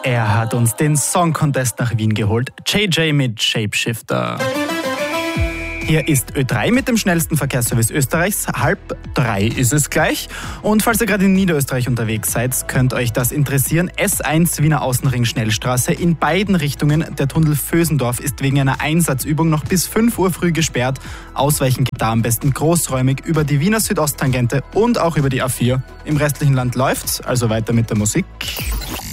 Er hat uns den Song Contest nach Wien geholt. JJ mit Shapeshifter. Hier ist Ö3 mit dem schnellsten Verkehrsservice Österreichs. 2:30 ist es gleich. Und falls ihr gerade in Niederösterreich unterwegs seid, könnt euch das interessieren. S1 Wiener Außenring Schnellstraße in beiden Richtungen. Der Tunnel Vösendorf ist wegen einer Einsatzübung noch bis 5 Uhr früh gesperrt. Ausweichen geht da am besten großräumig über die Wiener Südosttangente und auch über die A4. Im restlichen Land läuft's, also weiter mit der Musik.